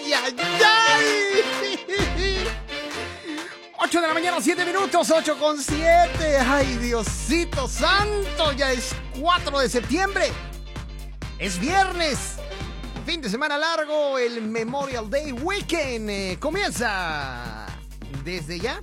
¡Ay, ay, ay! 8 de la mañana, 7 minutos, 8:07. ¡Ay, Diosito santo! Ya es 4 de septiembre. Es viernes. Fin de semana largo, el Memorial Day Weekend comienza desde ya.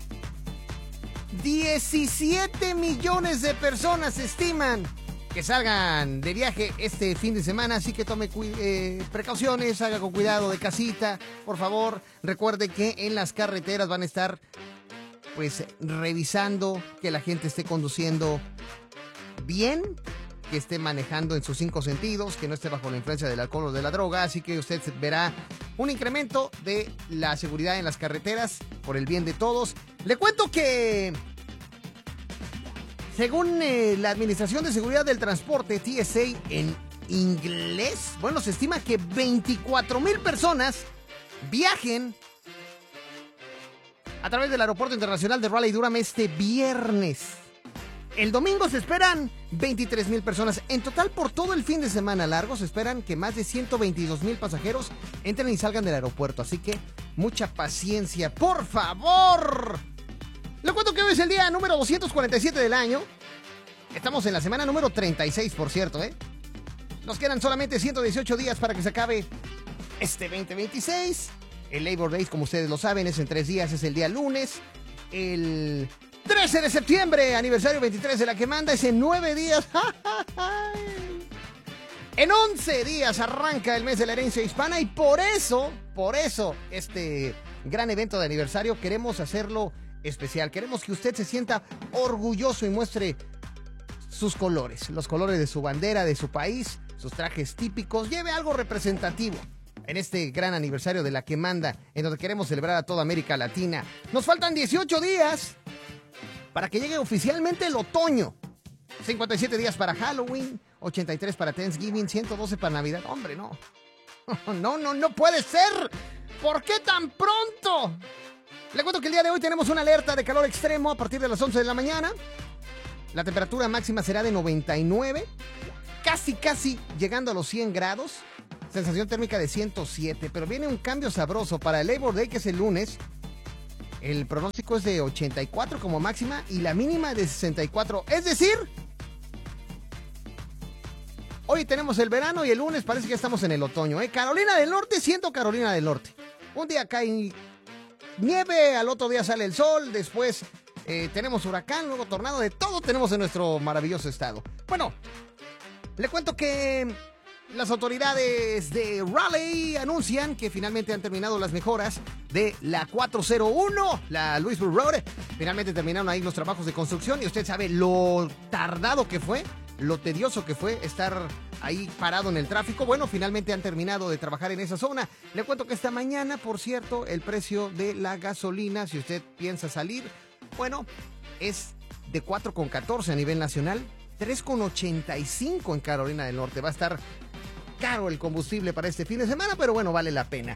17 millones de personas estiman que salgan de viaje este fin de semana, así que tome precauciones, haga con cuidado de casita, por favor. Recuerde que en las carreteras van a estar pues revisando que la gente esté conduciendo bien, que esté manejando en sus 5 sentidos, que no esté bajo la influencia del alcohol o de la droga, así que usted verá un incremento de la seguridad en las carreteras por el bien de todos. Le cuento que según la Administración de Seguridad del Transporte, TSA en inglés, bueno, se estima que 24,000 personas viajen a través del Aeropuerto Internacional de Raleigh-Durham este viernes. El domingo se esperan 23,000 personas. En total, por todo el fin de semana largo, se esperan que más de 122,000 pasajeros entren y salgan del aeropuerto. Así que, mucha paciencia, por favor. Le cuento que hoy es el día número 247 del año. Estamos en la semana número 36, por cierto, ¿eh? Nos quedan solamente 118 días para que se acabe este 2026. El Labor Day, como ustedes lo saben, es en 3 días, es el día lunes. El 13 de septiembre, aniversario 23 de la que manda, es en 9 días. En 11 días arranca el mes de la herencia hispana y por eso, este gran evento de aniversario queremos hacerlo especial. Queremos que usted se sienta orgulloso y muestre sus colores, los colores de su bandera, de su país, sus trajes típicos. Lleve algo representativo en este gran aniversario de la que manda, en donde queremos celebrar a toda América Latina. Nos faltan 18 días para que llegue oficialmente el otoño. 57 días para Halloween, 83 para Thanksgiving, 112 para Navidad. Hombre, no. No puede ser. ¿Por qué tan pronto? Le cuento que el día de hoy tenemos una alerta de calor extremo a partir de las 11 de la mañana. La temperatura máxima será de 99, casi llegando a los 100 grados. Sensación térmica de 107, pero viene un cambio sabroso para el Labor Day, que es el lunes. El pronóstico es de 84 como máxima y la mínima de 64. Es decir, hoy tenemos el verano y el lunes parece que estamos en el otoño, ¿eh? Carolina del Norte, siento Carolina del Norte. Un día cae nieve, al otro día sale el sol, después tenemos huracán, luego tornado, de todo tenemos en nuestro maravilloso estado. Bueno, le cuento que las autoridades de Raleigh anuncian que finalmente han terminado las mejoras de la 401, la Louisville Road. Finalmente terminaron ahí los trabajos de construcción y usted sabe lo tardado que fue, lo tedioso que fue estar ahí parado en el tráfico. Bueno, finalmente han terminado de trabajar en esa zona. Le cuento que esta mañana, por cierto, el precio de la gasolina, si usted piensa salir, bueno, es de 4,14 a nivel nacional, 3,85 en Carolina del Norte. Va a estar caro el combustible para este fin de semana, pero bueno, vale la pena.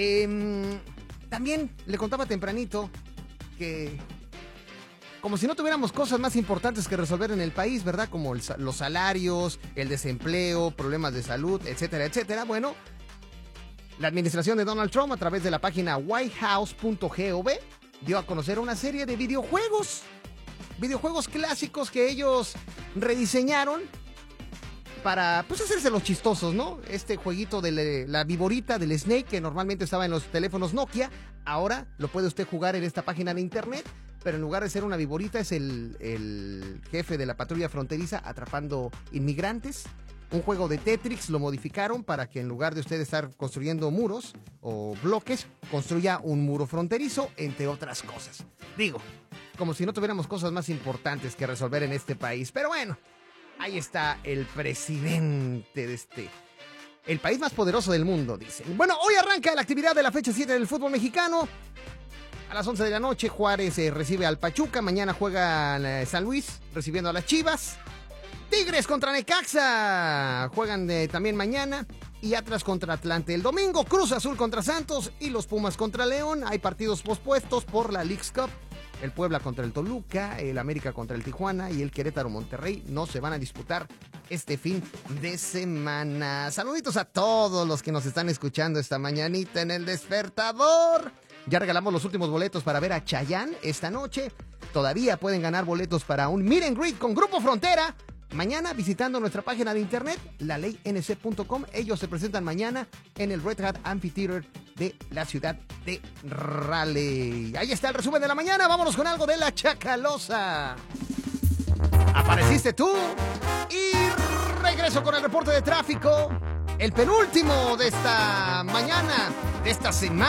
También le contaba tempranito que como si no tuviéramos cosas más importantes que resolver en el país, ¿verdad? Como los salarios, el desempleo, problemas de salud, etcétera, etcétera. Bueno, la administración de Donald Trump, a través de la página whitehouse.gov, dio a conocer una serie de videojuegos clásicos que ellos rediseñaron para, pues, hacerse los chistosos, ¿no? Este jueguito de la viborita del Snake, que normalmente estaba en los teléfonos Nokia, ahora lo puede usted jugar en esta página de internet, pero en lugar de ser una viborita es el jefe de la patrulla fronteriza atrapando inmigrantes. Un juego de Tetris lo modificaron para que en lugar de usted estar construyendo muros o bloques, construya un muro fronterizo, entre otras cosas. Digo, como si no tuviéramos cosas más importantes que resolver en este país, pero bueno. Ahí está el presidente de el país más poderoso del mundo, dicen. Bueno, hoy arranca la actividad de la fecha 7 del fútbol mexicano. A las 11 de la noche, Juárez recibe al Pachuca. Mañana juega San Luis recibiendo a las Chivas. Tigres contra Necaxa juegan también mañana. Y Atlas contra Atlante el domingo. Cruz Azul contra Santos y los Pumas contra León. Hay partidos pospuestos por la Leagues Cup. El Puebla contra el Toluca, el América contra el Tijuana y el Querétaro Monterrey no se van a disputar este fin de semana. Saluditos a todos los que nos están escuchando esta mañanita en El Despertador. Ya regalamos los últimos boletos para ver a Chayanne esta noche. Todavía pueden ganar boletos para un meet and greet con Grupo Frontera. Mañana visitando nuestra página de internet, laley.nc.com. Ellos se presentan mañana en el Red Hat Amphitheater de la ciudad de Raleigh. Ahí está el resumen de la mañana. Vámonos con algo de La Chacalosa. Apareciste tú y regreso con el reporte de tráfico. El penúltimo de esta mañana, de esta semana.